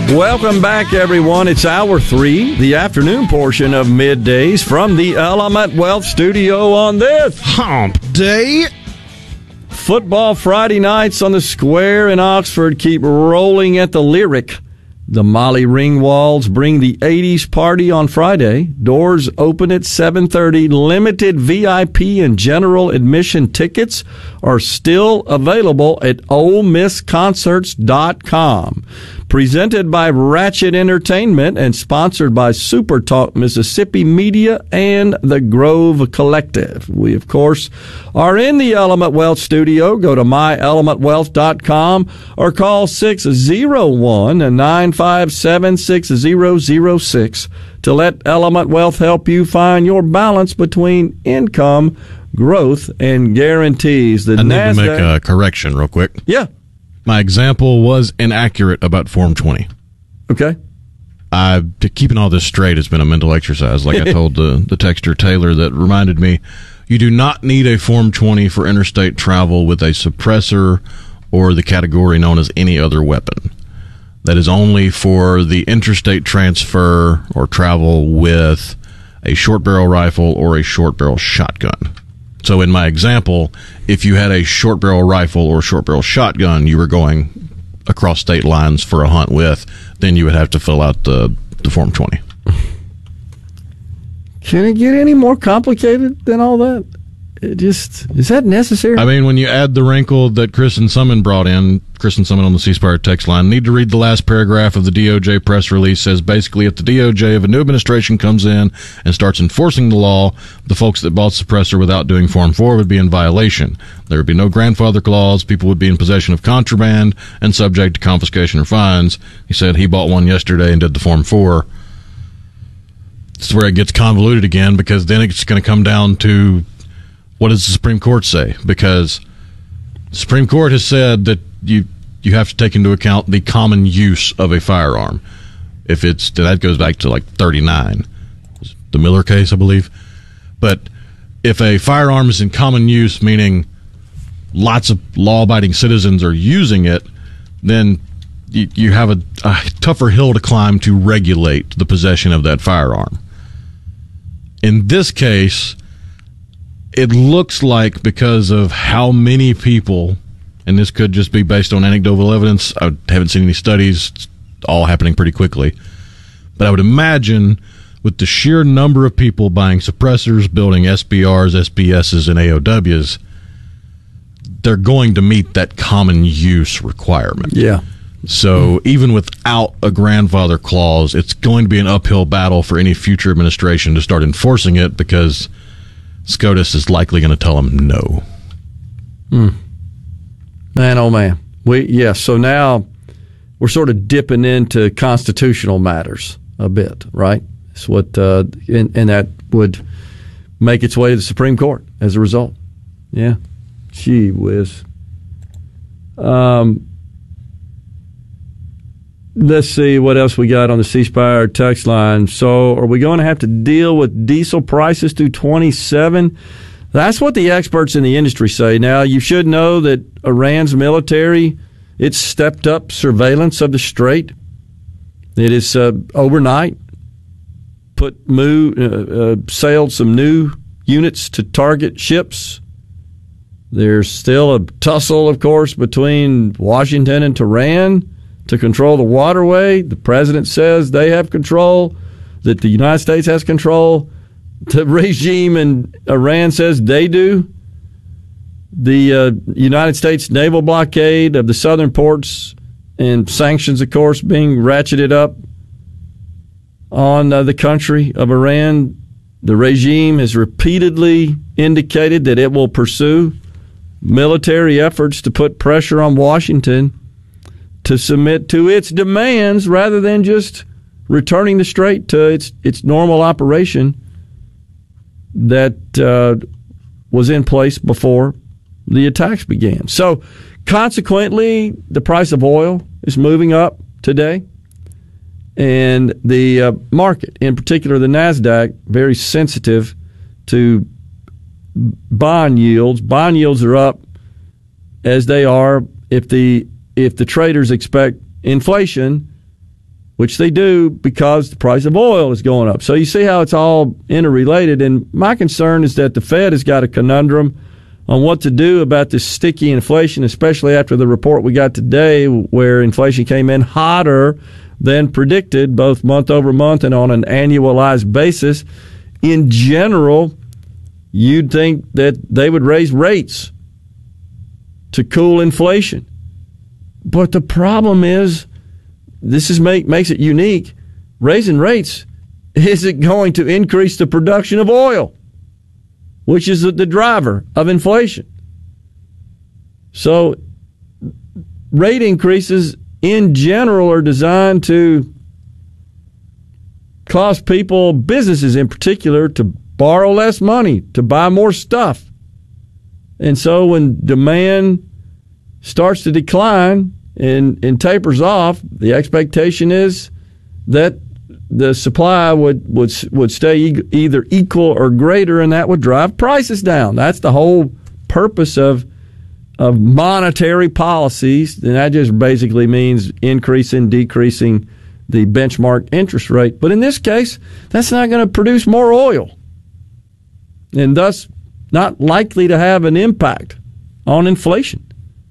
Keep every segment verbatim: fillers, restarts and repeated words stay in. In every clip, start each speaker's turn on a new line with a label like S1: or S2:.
S1: Welcome back, everyone. It's hour three, the afternoon portion of Middays from the Element Wealth Studio on this
S2: Hump Day.
S1: Football Friday nights on the Square in Oxford keep rolling at the Lyric. The Molly Ringwalds bring the eighties party on Friday. Doors open at seven thirty. Limited V I P and general admission tickets are still available at ole miss concerts dot com. Presented by Ratchet Entertainment and sponsored by Super Talk Mississippi Media and the Grove Collective. We, of course, are in the Element Wealth studio. Go to my element wealth dot com or call six oh one, nine five seven, six oh oh six to let Element Wealth help you find your balance between income, growth, and guarantees. The
S2: I need
S1: NASDAQ-
S2: to make a correction real quick.
S1: Yeah.
S2: My example was inaccurate about Form twenty.
S1: Okay.
S2: I, to keeping all this straight has been a mental exercise. Like I told the, the texter Taylor that reminded me, you do not need a Form twenty for interstate travel with a suppressor or the category known as any other weapon. That is only for the interstate transfer or travel with a short barrel rifle or a short barrel shotgun. So in my example, if you had a short barrel rifle or short barrel shotgun you were going across state lines for a hunt with, then you would have to fill out the, the Form twenty.
S1: Can it get any more complicated than all that? It just, is that necessary?
S2: I mean, when you add the wrinkle that Chris and Summon brought in, Chris and Summon on the C Spire text line, need to read the last paragraph of the D O J press release. Says basically if the D O J of a new administration comes in and starts enforcing the law, the folks that bought suppressor without doing Form four would be in violation. There would be no grandfather clause. People would be in possession of contraband and subject to confiscation or fines. He said he bought one yesterday and did the Form four. This is where it gets convoluted again, because then it's going to come down to what does the Supreme Court say? Because the Supreme Court has said that you you have to take into account the common use of a firearm. If it's that goes back to like thirty-nine, the Miller case, I believe. But if a firearm is in common use, meaning lots of law-abiding citizens are using it, then you, you have a, a tougher hill to climb to regulate the possession of that firearm. In this case, it looks like because of how many people, and this could just be based on anecdotal evidence, I haven't seen any studies, it's all happening pretty quickly, but I would imagine with the sheer number of people buying suppressors, building S B Rs, S B Ss, and A O Ws, they're going to meet that common use requirement.
S1: Yeah.
S2: So even without a grandfather clause, it's going to be an uphill battle for any future administration to start enforcing it, because SCOTUS is likely going to tell them no.
S1: Hmm. Man, oh man. We yeah. So now we're sort of dipping into constitutional matters a bit, right? It's what, uh, and, and that would make its way to the Supreme Court as a result. Yeah. Gee whiz. Um. Let's see what else we got on the C Spire text line. So are we going to have to deal with diesel prices through twenty-seven? That's what the experts in the industry say. Now, you should know that Iran's military, it's stepped up surveillance of the Strait. It is uh, overnight put move, uh, uh, sailed some new units to target ships. There's still a tussle, of course, between Washington and Tehran to control the waterway. The president says they have control, that the United States has control. The regime in Iran says they do. The uh, United States naval blockade of the southern ports and sanctions, of course, being ratcheted up on uh, the country of Iran. The regime has repeatedly indicated that it will pursue military efforts to put pressure on Washington to submit to its demands rather than just returning the Strait to its its normal operation that uh, was in place before the attacks began. So, consequently, the price of oil is moving up today, and the uh, market, in particular the NASDAQ, very sensitive to bond yields. Bond yields are up as they are if the if the traders expect inflation which they do because the price of oil is going up. So you see how it's all interrelated. And my concern is that the Fed has got a conundrum on what to do about this sticky inflation, especially after the report we got today where inflation came in hotter than predicted, both month over month and on an annualized basis. In general, you'd think that they would raise rates to cool inflation. But the problem is, this is make, makes it unique. Raising rates isn't going to increase the production of oil, which is the driver of inflation. So rate increases in general are designed to cause people, businesses in particular, to borrow less money, to buy more stuff. And so when demand starts to decline and, and tapers off, the expectation is that the supply would, would, would stay e- either equal or greater, and that would drive prices down. That's the whole purpose of of monetary policies, and that just basically means increasing, decreasing the benchmark interest rate. But in this case, that's not going to produce more oil, and thus not likely to have an impact on inflation.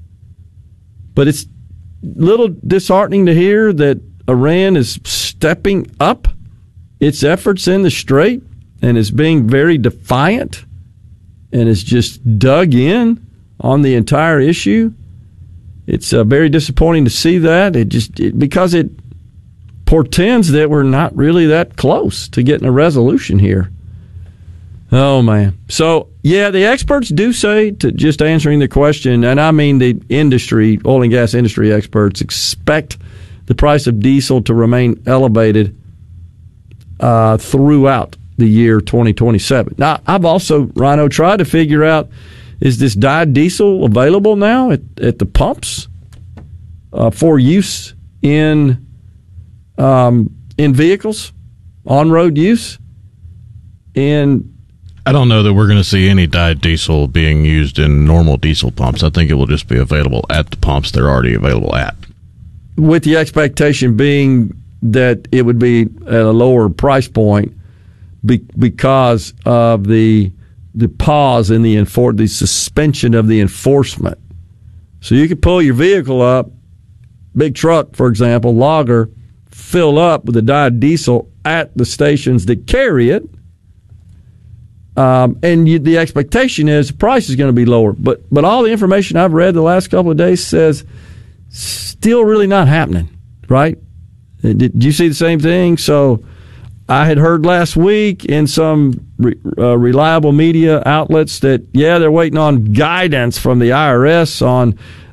S1: But it's a little disheartening to hear that Iran is stepping up its efforts in the Strait and is being very defiant and is just dug in on the entire issue. It's uh, very disappointing to see that. It just it, because it portends that we're not really that close to getting a resolution here. Oh, man. So, yeah, the experts do say, to just answering the question, and I mean the industry, oil and gas industry experts, expect the price of diesel to remain elevated uh, throughout the year twenty twenty-seven. Now, I've also, Rhino, tried to figure out, is this dyed diesel available now at, at the pumps uh, for use in um, in vehicles, on-road use? And
S2: I don't know that we're going to see any dyed diesel being used in normal diesel pumps. I think it will just be available at the pumps they're already available at,
S1: with the expectation being that it would be at a lower price point be, because of the the pause in the enfor- the suspension of the enforcement. So you could pull your vehicle up, big truck, for example, logger, fill up with the dyed diesel at the stations that carry it, um, and you, the expectation is the price is going to be lower. But but all the information I've read the last couple of days says still really not happening, right? Did you see the same thing? So I had heard last week in some re, uh, reliable media outlets that, yeah, they're waiting on guidance from the I R S on